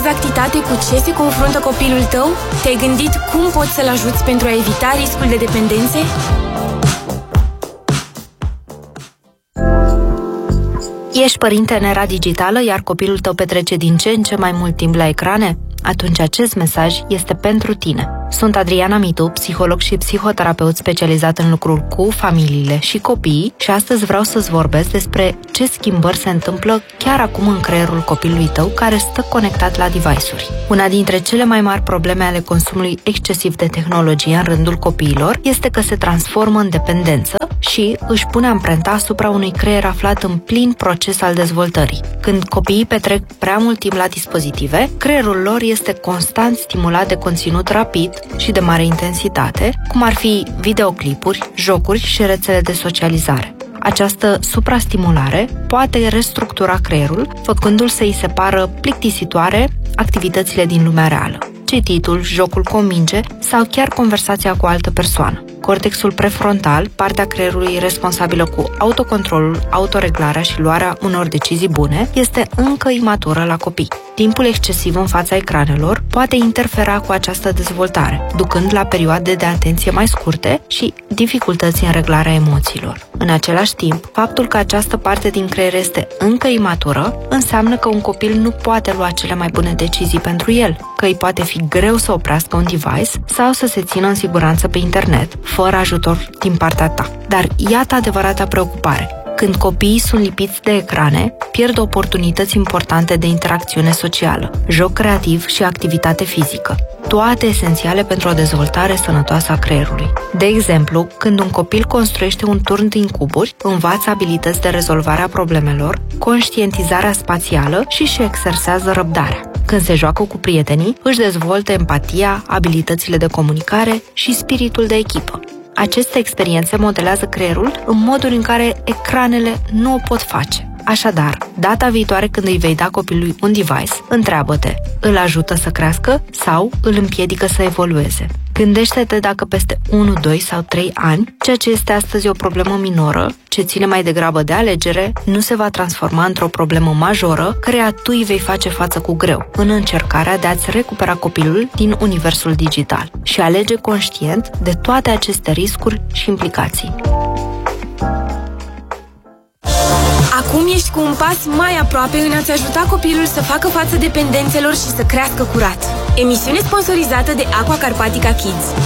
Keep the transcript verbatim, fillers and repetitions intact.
exactitate cu ce se confruntă copilul tău? Te-ai gândit cum poți să-l ajuți pentru a evita riscul de dependențe? Ești părinte în era digitală, iar copilul tău petrece din ce în ce mai mult timp la ecrane? Atunci acest mesaj este pentru tine. Sunt Adriana Mitu, psiholog și psihoterapeut specializat în lucruri cu familiile și copiii și astăzi vreau să-ți vorbesc despre ce schimbări se întâmplă chiar acum în creierul copilului tău care stă conectat la device-uri. Una dintre cele mai mari probleme ale consumului excesiv de tehnologie în rândul copiilor este că se transformă în dependență și își pune amprenta asupra unui creier aflat în plin proces al dezvoltării. Când copiii petrec prea mult timp la dispozitive, creierul lor este constant stimulat de conținut rapid și de mare intensitate, cum ar fi videoclipuri, jocuri și rețele de socializare. Această suprastimulare poate restructura creierul, făcându-l să îi separă plictisitoare activitățile din lumea reală. Cititul, jocul cu o minge sau chiar conversația cu o altă persoană. Cortexul prefrontal, partea creierului responsabilă cu autocontrolul, autoreglarea și luarea unor decizii bune, este încă imatură la copii. Timpul excesiv în fața ecranelor poate interfera cu această dezvoltare, ducând la perioade de atenție mai scurte și dificultăți în reglarea emoțiilor. În același timp, faptul că această parte din creier este încă imatură înseamnă că un copil nu poate lua cele mai bune decizii pentru el, că îi poate fi greu să oprească un device sau să se țină în siguranță pe internet, fără ajutor din partea ta. Dar iată adevărata preocupare. Când copiii sunt lipiți de ecrane, pierd oportunități importante de interacțiune socială, joc creativ și activitate fizică, toate esențiale pentru o dezvoltare sănătoasă a creierului. De exemplu, când un copil construiește un turn din cuburi, învață abilități de rezolvare a problemelor, conștientizarea spațială și își exersează răbdarea. Când se joacă cu prietenii, își dezvoltă empatia, abilitățile de comunicare și spiritul de echipă. Aceste experiențe modelează creierul în modul în care ecranele nu o pot face. Așadar, data viitoare când îi vei da copilului un device, întreabă-te, îl ajută să crească sau îl împiedică să evolueze? Gândește-te dacă peste unu, doi sau trei ani, ceea ce este astăzi o problemă minoră, ce ține mai degrabă de alegere, nu se va transforma într-o problemă majoră, căreia tu îi vei face față cu greu, în încercarea de a-ți recupera copilul din universul digital și alege conștient de toate aceste riscuri și implicații. Acum ești cu un pas mai aproape în a-ți ajuta copilul să facă față dependențelor și să crească curat. Emisiune sponsorizată de Aqua Carpatica Kids.